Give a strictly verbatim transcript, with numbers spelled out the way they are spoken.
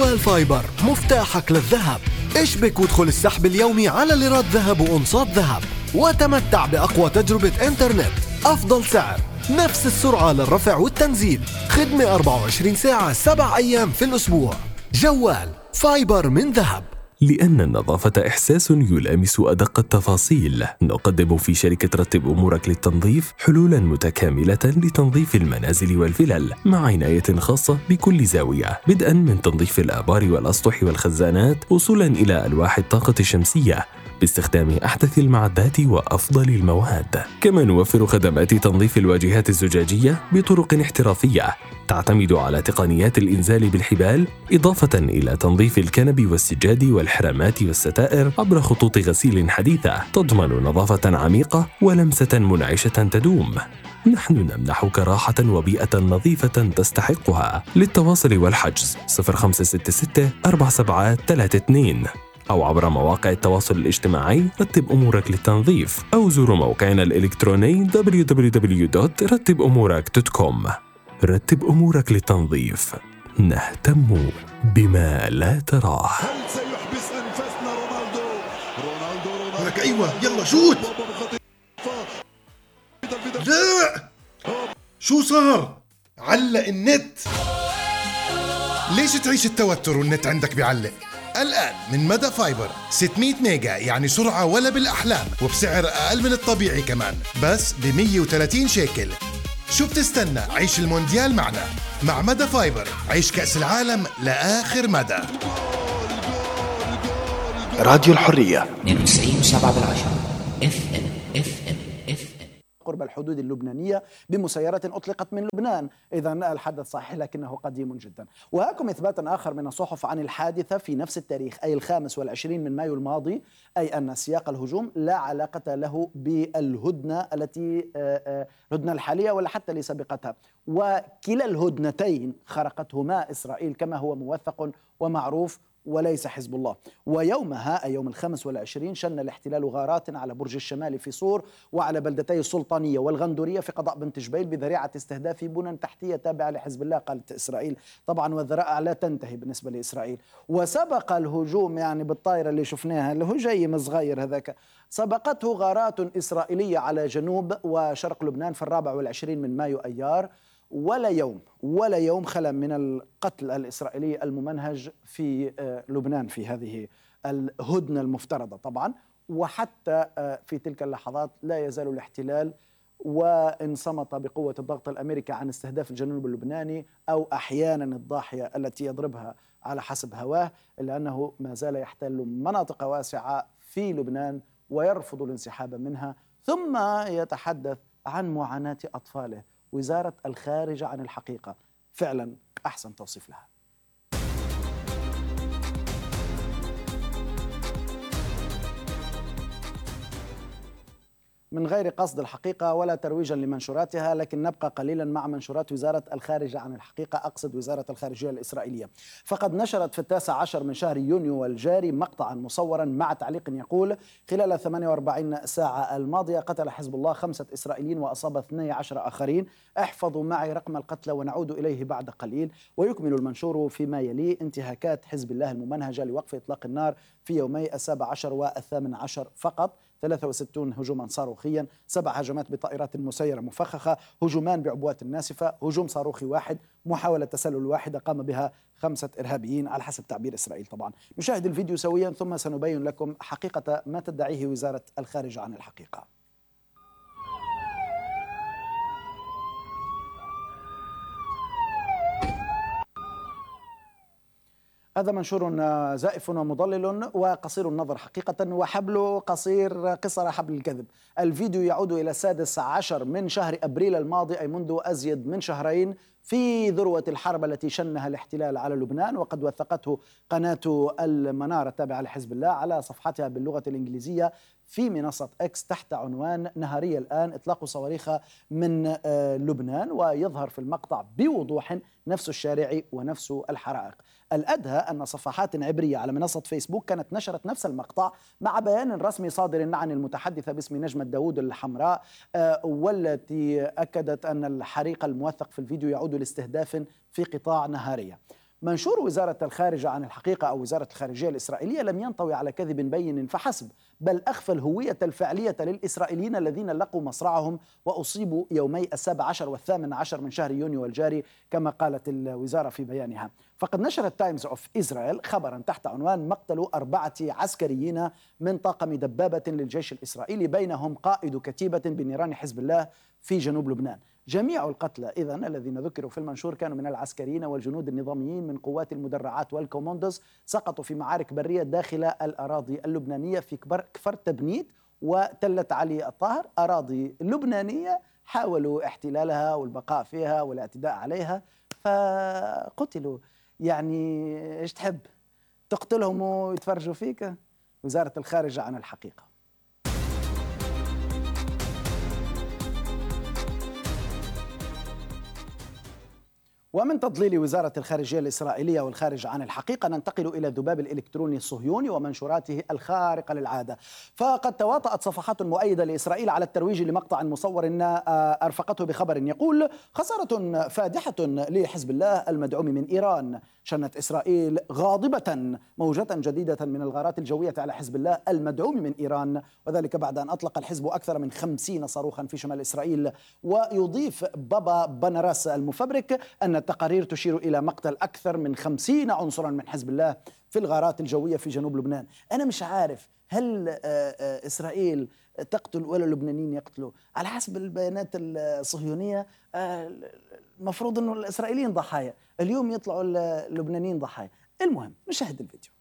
جوال فايبر مفتاحك للذهب. اشبك وادخل السحب اليومي على ليرات ذهب وأنصات ذهب وتمتع بأقوى تجربة انترنت، أفضل سعر، نفس السرعة للرفع والتنزيل، خدمة أربعة وعشرين ساعة سبع أيام في الأسبوع. جوال فايبر من ذهب. لأن النظافة إحساس يلامس أدق التفاصيل، نقدم في شركة رتب أمورك للتنظيف حلولاً متكاملة لتنظيف المنازل والفلل مع عناية خاصة بكل زاوية، بدءاً من تنظيف الآبار والأسطح والخزانات وصولاً إلى ألواح الطاقة الشمسية باستخدام أحدث المعدات وأفضل المواد. كما نوفر خدمات تنظيف الواجهات الزجاجية بطرق احترافية تعتمد على تقنيات الإنزال بالحبال، إضافة إلى تنظيف الكنب والسجاد والحرامات والستائر عبر خطوط غسيل حديثة تضمن نظافة عميقة ولمسة منعشة تدوم. نحن نمنحك راحة وبيئة نظيفة تستحقها. للتواصل والحجز صفر خمسة ستة ستة أربعة سبعة ثلاثة اثنين أو عبر مواقع التواصل الاجتماعي رتب أمورك للتنظيف، أو زوروا موقعنا الإلكتروني دبليو دبليو دبليو دوت رتب أمورك دوت كوم. رتب أمورك للتنظيف، نهتم بما لا تراه. هل سيحبس أنفاسنا رونالدو؟ رونالدو رونالدو لك أيوة يلا شوت. لا شو صار؟ علق النت. ليش تعيش التوتر والنت عندك بيعلق؟ الآن من مدى فايبر ستمية ميجا، يعني سرعة ولا بالأحلام، وبسعر أقل من الطبيعي كمان، بس ب مية وثلاثين شيكل. شو بتستنى؟ عيش المونديال معنا. مع مدى فايبر عيش كأس العالم لآخر مدى. راديو الحرية اثنين وتسعين فاصلة سبعة بالعشرة اف ام اف ام اف ام. قرب الحدود اللبنانية بمسيرات أطلقت من لبنان. إذن الحدث صحيح لكنه قديم جدا. وهاكم إثبات آخر من الصحف عن الحادثة في نفس التاريخ، أي الخامس والعشرين من مايو الماضي، أي أن سياق الهجوم لا علاقة له بالهدنة التي الهدنة الحالية ولا حتى اللي سبقتها، وكلا الهدنتين خرقتهما إسرائيل كما هو موثق ومعروف وليس حزب الله. ويومها أي يوم الخامس والعشرين شن الاحتلال غارات على برج الشمال في صور وعلى بلدتي السلطانية والغندورية في قضاء بنت جبيل بذريعة استهداف بنى تحتية تابعة لحزب الله، قالت إسرائيل طبعا، والذرائع لا تنتهي بالنسبة لإسرائيل. وسبق الهجوم يعني بالطائرة اللي شفناها اللي هو جاي صغير هذاك، سبقته غارات إسرائيلية على جنوب وشرق لبنان في الرابع والعشرين من مايو أيار. ولا يوم ولا يوم خلا من القتل الإسرائيلي الممنهج في لبنان في هذه الهدنة المفترضة طبعا. وحتى في تلك اللحظات لا يزال الاحتلال وإن صمت بقوة الضغط الأمريكي عن استهداف الجنوب اللبناني أو أحيانا الضاحية التي يضربها على حسب هواه، إلا أنه ما زال يحتل مناطق واسعة في لبنان ويرفض الانسحاب منها، ثم يتحدث عن معاناة أطفاله. وزارة الخارجة عن الحقيقة، فعلا أحسن توصيف لها. من غير قصد الحقيقة ولا ترويجا لمنشوراتها، لكن نبقى قليلا مع منشورات وزارة الخارجة عن الحقيقة، أقصد وزارة الخارجية الإسرائيلية. فقد نشرت في التاسع عشر من شهر يونيو الجاري مقطعا مصورا مع تعليق يقول: خلال الثمانية وأربعين ساعة الماضية قتل حزب الله خمسة إسرائيليين وأصاب اثني عشر آخرين، احفظوا معي رقم القتلى ونعود إليه بعد قليل. ويكمل المنشور فيما يلي: انتهاكات حزب الله الممنهجة لوقف إطلاق النار في يومي السابع عشر والثامن عشر فقط، ثلاثة وستين هجوما صاروخيا، سبع هجمات بطائرات مسيرة مفخخة، هجومان بعبوات ناسفة، هجوم صاروخي واحد، محاولة تسلل واحدة قام بها خمسة إرهابيين على حسب تعبير إسرائيل. طبعا نشاهد الفيديو سويا ثم سنبين لكم حقيقة ما تدعيه وزارة الخارجية عن الحقيقة. هذا منشور زائف ومضلل وقصير النظر حقيقة، وحبله قصير قصر حبل الكذب. الفيديو يعود إلى السادس عشر من شهر أبريل الماضي، أي منذ أزيد من شهرين، في ذروة الحرب التي شنها الاحتلال على لبنان، وقد وثقته قناة المنارة التابعة لحزب الله على صفحتها باللغة الإنجليزية في منصة إكس تحت عنوان: نهارية الآن، إطلاق صواريخ من لبنان. ويظهر في المقطع بوضوح نفس الشارع ونفس الحرائق. الأدهى أن صفحات عبرية على منصة فيسبوك كانت نشرت نفس المقطع مع بيان رسمي صادر عن المتحدثة باسم نجمة داود الحمراء، والتي أكدت أن الحريق الموثق في الفيديو يعود لاستهداف في قطاع نهارية. منشور وزارة الخارجية عن الحقيقة أو وزارة الخارجية الإسرائيلية لم ينطوي على كذب بين فحسب، بل أخفى الهوية الفعلية للإسرائيليين الذين لقوا مصرعهم وأصيبوا يومي السابع عشر والثامن عشر من شهر يونيو الجاري كما قالت الوزارة في بيانها. فقد نشرت تايمز أوف إسرائيل خبرا تحت عنوان مقتل أربعة عسكريين من طاقم دبابة للجيش الإسرائيلي بينهم قائد كتيبة بنيران حزب الله في جنوب لبنان. جميع القتلى إذن الذين ذكروا في المنشور كانوا من العسكريين والجنود النظاميين من قوات المدرعات والكوموندوز، سقطوا في معارك برية داخل الأراضي اللبنانية في كفر تبنيت وتلة علي الطاهر، أراضي لبنانية حاولوا احتلالها والبقاء فيها والاعتداء عليها فقتلوا. يعني ايش تحب تقتلهم ويتفرجوا فيك؟ وزارة الخارجية عن الحقيقة. ومن تضليل وزارة الخارجية الإسرائيلية والخارج عن الحقيقة ننتقل إلى الذباب الإلكتروني الصهيوني ومنشوراته الخارقة للعادة. فقد تواطأت صفحات مؤيدة لإسرائيل على الترويج لمقطع مصور أرفقته بخبر يقول: خسارة فادحة لحزب الله المدعوم من إيران. شنت إسرائيل غاضبة موجة جديدة من الغارات الجوية على حزب الله المدعوم من إيران، وذلك بعد أن أطلق الحزب أكثر من خمسين صاروخا في شمال إسرائيل. ويضيف بابا بنراس المفبرك أن التقارير تشير إلى مقتل أكثر من خمسين عنصرا من حزب الله في الغارات الجوية في جنوب لبنان. أنا مش عارف هل إسرائيل تقتل ولا اللبنانيين يقتلوا؟ على حسب البيانات الصهيونية المفروض أنه الإسرائيليين ضحايا، اليوم يطلعوا اللبنانيين ضحايا. المهم نشاهد الفيديو.